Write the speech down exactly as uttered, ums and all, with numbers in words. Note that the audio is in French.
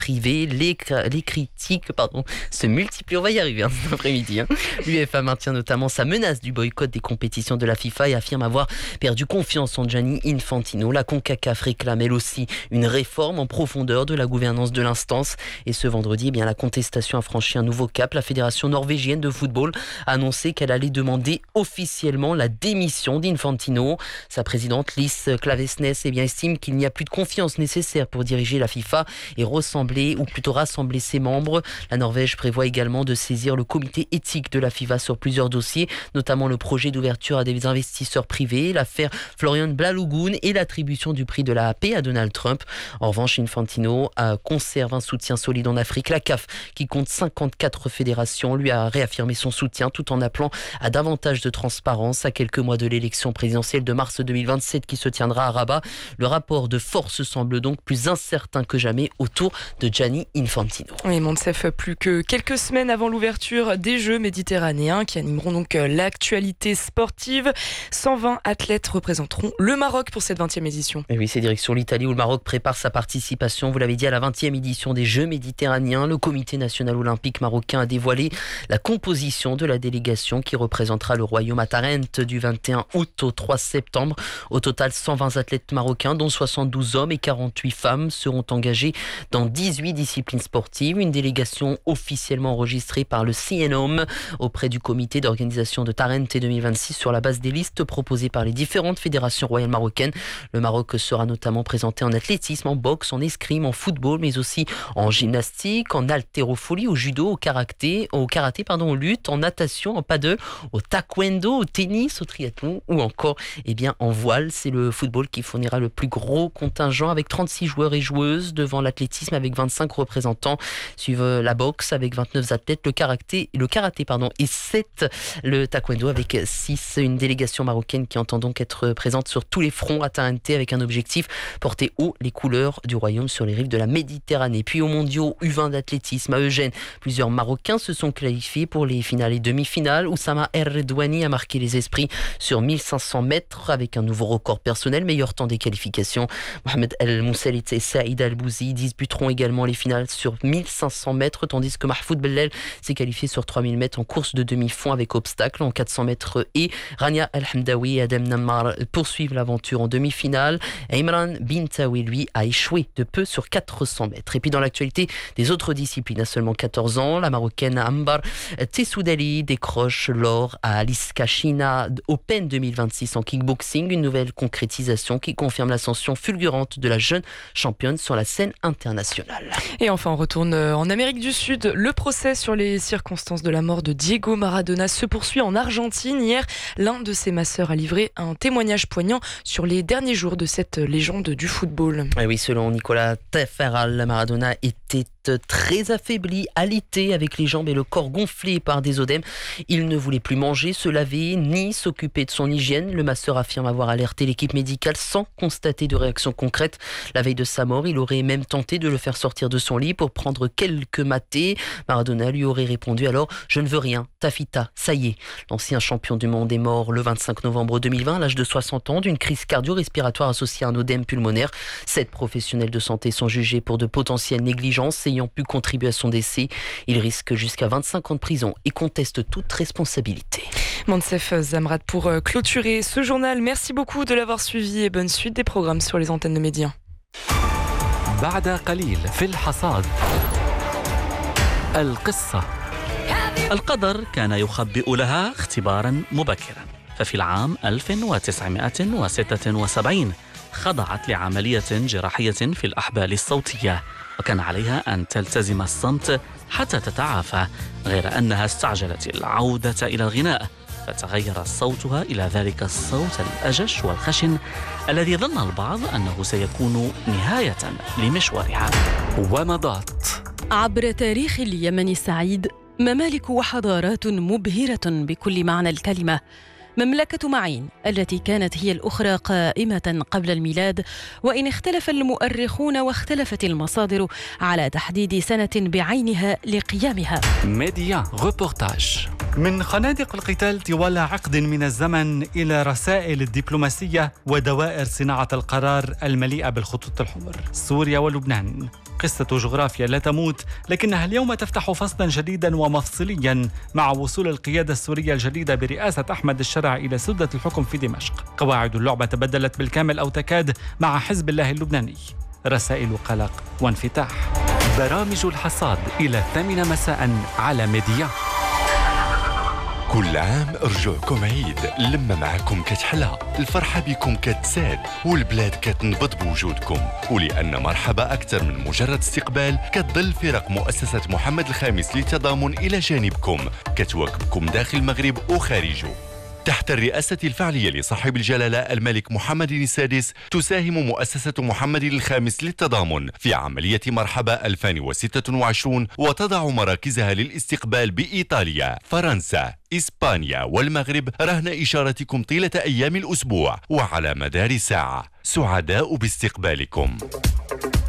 privé. Les, les critiques pardon, se multiplient. On va y arriver hein, cet après-midi. Hein. L'UEFA maintient notamment sa menace du boycott des compétitions de la FIFA et affirme avoir perdu confiance en Gianni Infantino. La CONCACAF réclame elle aussi une réforme en profondeur de la gouvernance de l'instance. Et ce vendredi, eh bien, la contestation a franchi un nouveau cap. La Fédération norvégienne de football a annoncé qu'elle allait demander officiellement la démission d'Infantino. Sa présidente Lise Klavesnes eh bien, estime qu'il n'y a plus de confiance nécessaire pour diriger la FIFA et ressembler, ou plutôt rassembler ses membres. La Norvège prévoit également de saisir le comité éthique de la FIFA sur plusieurs dossiers, notamment le projet d'ouverture à des investisseurs privés, l'affaire Florian Blalogun et l'attribution du prix de la paix à Donald Trump. En revanche, Infantino euh, conserve un soutien solide en Afrique. La C A F, qui compte cinquante-quatre fédérations, lui a réaffirmé son soutien tout en appelant à davantage de transparence à quelques mois de l'élection présidentielle de mars deux mille vingt-sept qui se tiendra à Rabat. Le rapport de force semble donc plus incertain que jamais autour de Gianni Infantino. Oui, Monsef, plus que quelques semaines avant l'ouverture des Jeux méditerranéens qui animeront donc l'actualité sportive. cent vingt athlètes représenteront le Maroc pour cette vingtième édition. Et oui, c'est direction l'Italie où le Maroc prépare sa participation, vous l'avez dit, à la vingtième édition des Jeux méditerranéens. Le comité national olympique marocain a dévoilé la composition de la délégation qui représentera le royaume à Tarente du vingt et un août au trois septembre. Au total, cent vingt athlètes marocains, dont soixante-douze hommes et quarante-huit femmes, seront engagés dans dix-huit disciplines sportives. Une délégation officiellement enregistrée par le C N O M auprès du comité d'organisation de Tarente deux mille vingt-six sur la base des listes proposées par les différentes fédérations royales marocaines. Le Maroc sera notamment présenté en athlétisme, en boxe, en escrime, en football, mais aussi en gymnastique, en haltérophilie, au judo, au karaté, au karaté, pardon, au lutte, en natation, en paddle, au taekwondo, au tennis, au triathlon ou encore eh bien, en voile. C'est le football qui fournira le plus gros contingent avec trente-six joueurs et joueuses devant l'athlétisme avec vingt-cinq représentants. Suivent la boxe avec vingt-neuf athlètes, le karaté, le karaté pardon, et sept, le taekwondo avec six. Une délégation marocaine qui entend donc être présente sur tous les fronts à Tarente avec un objectif, porter haut les couleurs du royaume sur les rives de la Méditerranée. Puis aux mondiaux U vingt d'athlétisme à Eugène, plusieurs Marocains se sont qualifiés pour les finales et demi-finales. Oussama Erredouani a marqué les esprits sur mille cinq cents mètres avec un nouveau record personnel, meilleur temps des qualifications. Mohamed El Mousselit et Saïd Al-Bouzi disputeront également les finales sur mille cinq cents mètres, tandis que Mahfoud Bellel s'est qualifié sur trois mille mètres en course de demi-fond avec obstacle en quatre cents mètres et Rania Al-Hamdawi et Adem Nammar poursuivent l'aventure en demi-finale. Imran Bintawi, lui, a échoué de peu sur quatre cents mètres. Et puis dans l'actualité des autres disciplines, à seulement quatorze ans, la Marocaine Ambar Tessoudali décroche l'or à Alice Kachina Open deux mille vingt-six en kickboxing, une nouvelle concrétisation qui confirme l'ascension fulgurante de la jeune championne sur la scène internationale. Et enfin, on retourne en Amérique du Sud. Le procès sur les circonstances de la mort de Diego Maradona se poursuit en Argentine. Hier, l'un de ses masseurs a livré un témoignage poignant sur les derniers jours de cette légende du football. Et oui, selon Nicolas Teferal, Maradona était très affaibli, alité, avec les jambes et le corps gonflés par des œdèmes. Il ne voulait plus manger, se laver, ni s'occuper de son hygiène. Le masseur affirme avoir alerté l'équipe médicale sans constater de réaction concrète. La veille de sa mort, il aurait même tenté de le faire sortir de son lit pour prendre quelques matés. Maradona lui aurait répondu alors « Je ne veux rien, tafita, ça y est ». L'ancien champion du monde est mort le vingt-cinq novembre deux mille vingt à l'âge de soixante ans d'une crise cardio-respiratoire associée à un œdème pulmonaire. Sept professionnels de santé sont jugés pour de potentielles négligences ayant pu contribuer à son décès. Il risque jusqu'à vingt-cinq ans de prison et conteste toute responsabilité. Monsef Zamrat pour clôturer ce journal. Merci beaucoup de l'avoir suivi et bonne suite des programmes sur les antennes de Média. بعد قليل في الحصاد القصة القدر كان يخبئ لها اختبارا مبكرا ففي العام ألف وتسعمائة وستة وسبعين خضعت لعملية جراحية في الأحبال الصوتية وكان عليها أن تلتزم الصمت حتى تتعافى غير أنها استعجلت العودة إلى الغناء فتغير صوتها إلى ذلك الصوت الأجش والخشن الذي ظن البعض أنه سيكون نهاية لمشوارها ومضت عبر تاريخ اليمن السعيد ممالك وحضارات مبهرة بكل معنى الكلمة. مملكة معين التي كانت هي الأخرى قائمة قبل الميلاد، وإن اختلف المؤرخون واختلفت المصادر على تحديد سنة بعينها لقيامها. ميديا ريبورتاج. من خنادق القتال طوال عقد من الزمن إلى رسائل الدبلوماسية ودوائر صناعة القرار المليئة بالخطوط الحمر، سوريا ولبنان قصة جغرافيا لا تموت، لكنها اليوم تفتح فصلا جديدا ومفصليا مع وصول القيادة السورية الجديدة برئاسة أحمد الشرع إلى سدة الحكم في دمشق. قواعد اللعبة تبدلت بالكامل أو تكاد مع حزب الله اللبناني. رسائل قلق وانفتاح. برامج الحصاد إلى الثامنة مساء على ميديا. كل عام رجوعكم عيد، لما معكم كتحلى، الفرحة بكم كتزاد والبلاد كتنبض بوجودكم. ولأن مرحبا أكثر من مجرد استقبال، كتظل فرق مؤسسة محمد الخامس للتضامن إلى جانبكم، كتواكبكم داخل المغرب وخارجه. تحت الرئاسة الفعلية لصاحب الجلالة الملك محمد السادس، تساهم مؤسسة محمد الخامس للتضامن في عملية مرحبا ألفين وستة وعشرين، وتضع مراكزها للاستقبال بإيطاليا، فرنسا، إسبانيا والمغرب رهن إشارتكم طيلة أيام الأسبوع وعلى مدار ساعة. سعداء باستقبالكم.